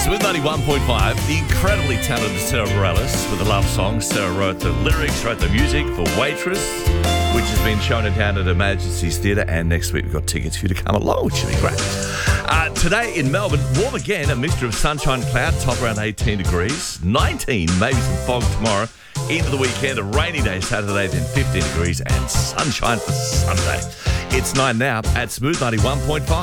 Smooth 91.5, the incredibly talented Sarah Bareilles with a love song. Sarah wrote the lyrics, wrote the music for Waitress, which has been shown in town at Her Majesty's Theatre, and next week we've got tickets for you to come along, which should be great. Today in Melbourne, warm again, a mixture of sunshine, cloud, top around 18 degrees, 19, maybe some fog tomorrow, into the weekend, a rainy day Saturday, then 15 degrees and sunshine for Sunday. It's 9 now at Smooth 91.5.